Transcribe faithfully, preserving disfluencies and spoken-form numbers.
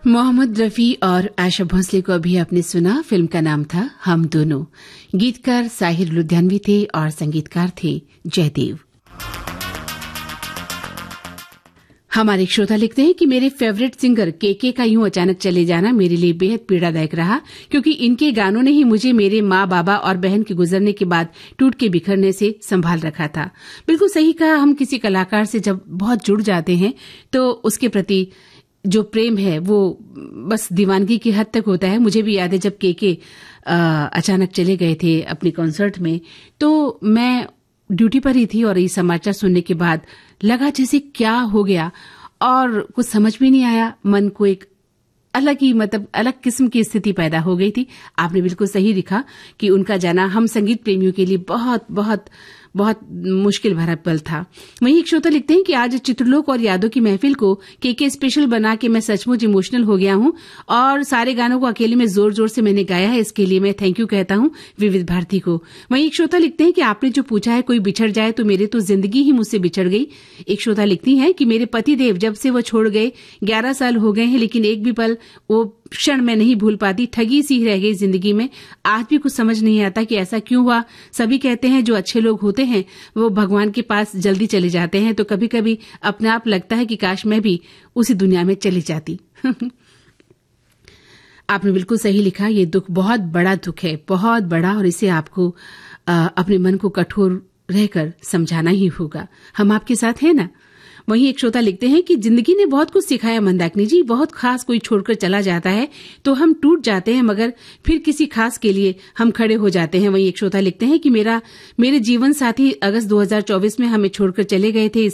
मोहम्मद रफी और आशा भोसले को अभी आपने सुना। फिल्म का नाम था हम दोनों। गीतकार साहिर लुधियानवी थे और संगीतकार थे जयदेव। हमारे एक श्रोता लिखते हैं कि मेरे फेवरेट सिंगर केके का यूं अचानक चले जाना मेरे लिए बेहद पीड़ादायक रहा, क्योंकि इनके गानों ने ही मुझे मेरे माँ बाबा और बहन के गुजरने के बाद टूट के बिखरने से संभाल रखा था। बिल्कुल सही कहा। हम किसी कलाकार से जब बहुत जुड़ जाते हैं तो उसके प्रति जो प्रेम है वो बस दीवानगी की हद तक होता है। मुझे भी याद है जब केके अचानक चले गए थे अपने कॉन्सर्ट में, तो मैं ड्यूटी पर ही थी और ये समाचार सुनने के बाद लगा जैसे क्या हो गया, और कुछ समझ भी नहीं आया। मन को एक अलग ही मतलब अलग किस्म की स्थिति पैदा हो गई थी। आपने बिल्कुल सही लिखा कि उनका जाना हम संगीत प्रेमियों के लिए बहुत बहुत बहुत मुश्किल भरा पल था। वहीं एक श्रोता लिखते हैं कि आज चित्रलोक और यादों की महफिल को केके स्पेशल बना के मैं सचमुच इमोशनल हो गया हूं, और सारे गानों को अकेले में जोर जोर से मैंने गाया है। इसके लिए मैं थैंक यू कहता हूं विविध भारती को। वहीं एक श्रोता लिखते हैं कि आपने जो पूछा है कोई बिछड़ जाए तो मेरे तो जिंदगी ही मुझसे बिछड़ गई। एक श्रोता लिखती है कि मेरे पति देव जब से वो छोड़ गए ग्यारह साल हो गए हैं, लेकिन एक भी पल वो क्षण में नहीं भूल पाती। ठगी सी रह गई जिंदगी में। आज भी कुछ समझ नहीं आता कि ऐसा क्यों हुआ। सभी कहते हैं जो अच्छे लोग होते हैं वो भगवान के पास जल्दी चले जाते हैं, तो कभी कभी अपने आप लगता है कि काश मैं भी उसी दुनिया में चली जाती। आपने बिल्कुल सही लिखा। ये दुख बहुत बड़ा दुख है, बहुत बड़ा, और इसे आपको आ, अपने मन को कठोर रहकर समझाना ही होगा। हम आपके साथ हैं ना। वहीं एक श्रोता लिखते हैं कि जिंदगी ने बहुत कुछ सिखाया मंदाकिनी जी। बहुत खास कोई छोड़कर चला जाता है तो हम टूट जाते हैं, मगर फिर किसी खास के लिए हम खड़े हो जाते हैं। वहीं एक श्रोता लिखते हैं कि मेरा मेरे जीवन साथी अगस्त दो हज़ार चौबीस में हमें छोड़कर चले गए थे।